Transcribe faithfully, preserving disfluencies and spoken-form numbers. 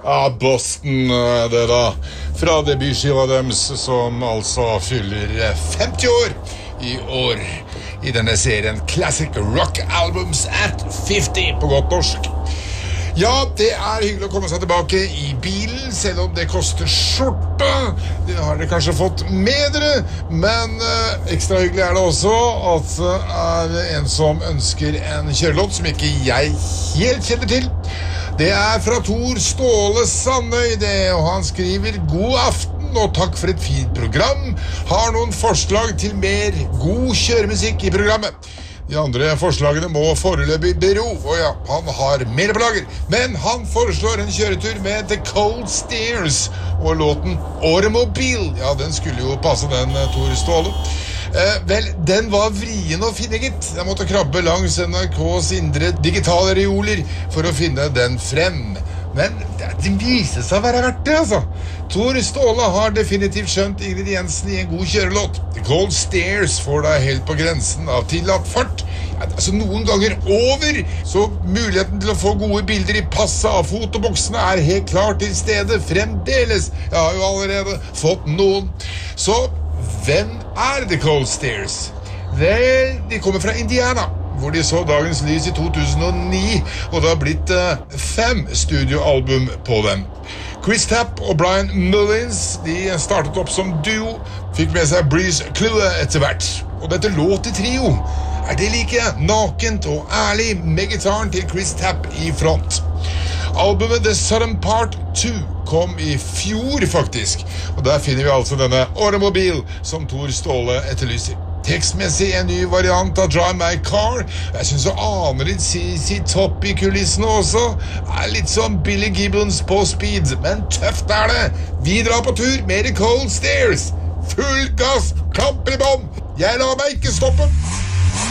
Ja, Boston, det da. Fra debutskiva deres, som altså fyller femti år i år. I denne serien Classic Rock Albums at fifty på godt norsk. Ja, det er hyggelig å komme seg tilbake i bilen, selv om det koster skjorte. Det har dere kanskje fått med dere, men eh, ekstra hyggelig er det også at det er en som ønsker en kjørelåt som ikke jeg helt kjenner til. Det er fra Tor Ståle Sandøy, det, og han skriver God aften og takk for et fint program. Har noen forslag til mer god kjøremusikk i programmet. De andre forslagene må foreløpig bero, og ja, han har mer på lager. Men han foreslår en kjøretur med The Cold Stairs og låten Automobil. Ja, den skulle jo passe den, Tor Ståle. Eh, vel, den var vrien å finne, gitt. Jeg måtte krabbe langs N R K's indre digitale reoler for å finne den frem. Men det viser seg å være verdt det, altså. Tor Ståle har definitivt skjønt ingrediensen i en god kjørelåt. The Cold Stairs får deg helt på grensen av tillatt fart. Ja, altså noen ganger over, så muligheten til å få gode bilder i passet av fotoboksene er helt klart til stede fremdeles. Jeg har jo allerede fått noen. Så hvem er The Cold Stairs? Vel, de kommer fra Indiana, hvor de så dagens lys i to tusen og ni, og det har blitt uh, fem studioalbum på dem. Chris Tapp og Brian Mullins, de startet opp som duo, fikk med seg Breeze Clue etter hvert. Og dette låt i trio er det like nakent og ærlig med gitaren til Chris Tapp i front. Albumet The Southern Part to kom i fjor faktisk, og der finner vi altså denne Automobil som Tor Ståle etterlyser. Tekstmessig en ny variant av Drive My Car. Jeg synes å ane litt C C Top i kulissene også. Er litt som Billy Gibbons på speed, men tøft er det. Vi drar på tur med The Cold Stairs. Full gass, kamper i bånd. Jeg lar meg ikke stoppe.